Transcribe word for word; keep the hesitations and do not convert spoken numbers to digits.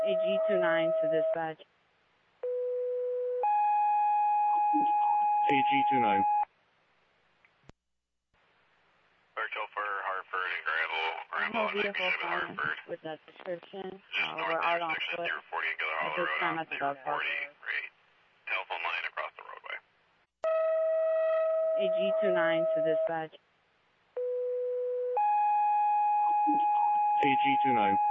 A G two nine to dispatch. A G two nine. Virtual for Hartford and Granville. No Granville and vehicle Mission found Hartford. with that description. Just Uh, north we're of the out on intersection foot zero forty and Giller at Hollow this Road time off at the zero dog park. forty. Great. Telephone line across the roadway. A G two nine to dispatch. A G two nine.